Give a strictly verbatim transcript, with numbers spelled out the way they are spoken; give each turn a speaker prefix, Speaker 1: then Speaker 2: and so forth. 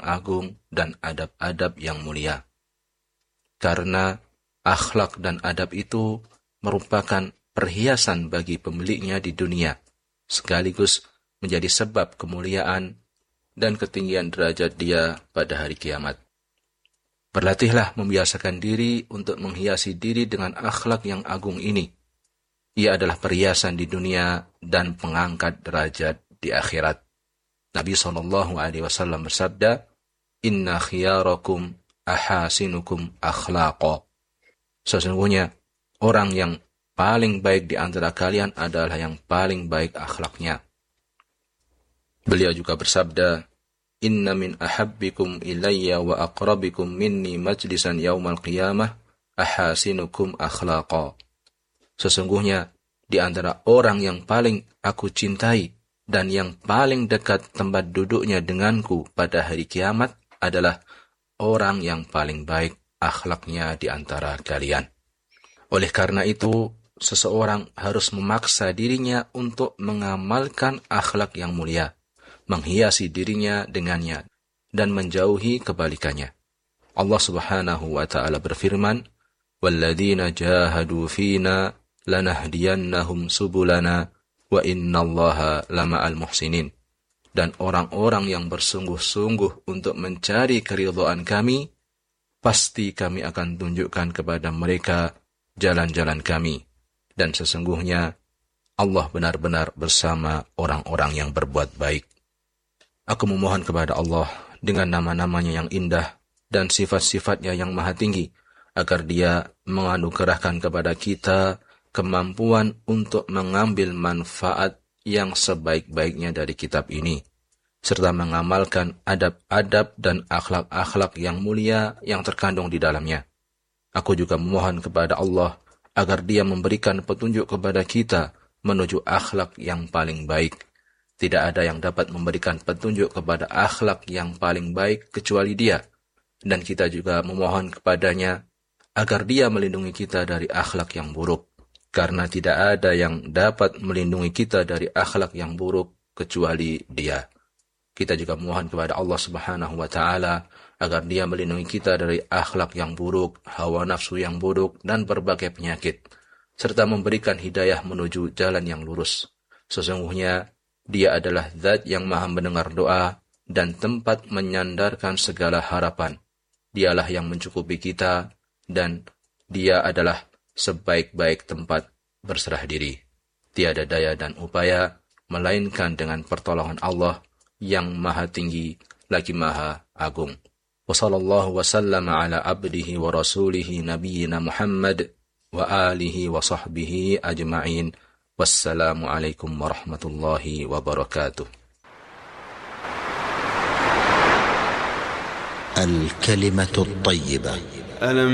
Speaker 1: agung dan adab-adab yang mulia. Karena akhlak dan adab itu merupakan perhiasan bagi pemiliknya di dunia, sekaligus menjadi sebab kemuliaan dan ketinggian derajat dia pada hari kiamat. Berlatihlah membiasakan diri untuk menghiasi diri dengan akhlak yang agung ini. Ia adalah perhiasan di dunia dan pengangkat derajat di akhirat. Nabi shallallahu alaihi wasallam bersabda, "Inna khiyarakum ahasinukum akhlaqa." Sesungguhnya orang yang paling baik di antara kalian adalah yang paling baik akhlaknya. Beliau juga bersabda, "Inna min ahabbikum ilayya wa aqrabikum minni majlisan yaumal qiyamah ahasinukum akhlaqa." Sesungguhnya di antara orang yang paling aku cintai dan yang paling dekat tempat duduknya denganku pada hari kiamat adalah orang yang paling baik akhlaknya di antara kalian. Oleh karena itu, seseorang harus memaksa dirinya untuk mengamalkan akhlak yang mulia, menghiasi dirinya dengannya, dan menjauhi kebalikannya. Allah Subhanahu wa Ta'ala berfirman, "Walladzina jahadu fina lanahdiyannahum subulana wa innallaha lama'al muhsinin." Dan orang-orang yang bersungguh-sungguh untuk mencari keridhaan kami, pasti kami akan tunjukkan kepada mereka jalan-jalan kami. Dan sesungguhnya Allah benar-benar bersama orang-orang yang berbuat baik. Aku memohon kepada Allah dengan nama-namanya yang indah dan sifat-sifatnya yang maha tinggi, agar Dia menganugerahkan kepada kita kemampuan untuk mengambil manfaat yang sebaik-baiknya dari kitab ini, serta mengamalkan adab-adab dan akhlak-akhlak yang mulia yang terkandung di dalamnya. Aku juga memohon kepada Allah agar Dia memberikan petunjuk kepada kita menuju akhlak yang paling baik. Tidak ada yang dapat memberikan petunjuk kepada akhlak yang paling baik kecuali Dia. Dan kita juga memohon kepadanya agar Dia melindungi kita dari akhlak yang buruk. Karena tidak ada yang dapat melindungi kita dari akhlak yang buruk kecuali Dia. Kita juga memohon kepada Allah Subhanahu wa Ta'ala agar Dia melindungi kita dari akhlak yang buruk, hawa nafsu yang buruk, dan berbagai penyakit, serta memberikan hidayah menuju jalan yang lurus. Sesungguhnya Dia adalah Zat yang maha mendengar doa dan tempat menyandarkan segala harapan. Dialah yang mencukupi kita, dan Dia adalah sebaik-baik tempat berserah diri. Tiada daya dan upaya melainkan dengan pertolongan Allah yang maha tinggi lagi maha agung. Wa sallallahu wa sallama ala abdihi wa rasulihi nabiyyina Muhammad wa alihi wa sahbihi ajma'in. Wassalamu alaikum warahmatullahi wabarakatuh.
Speaker 2: الكلمة الطيبة.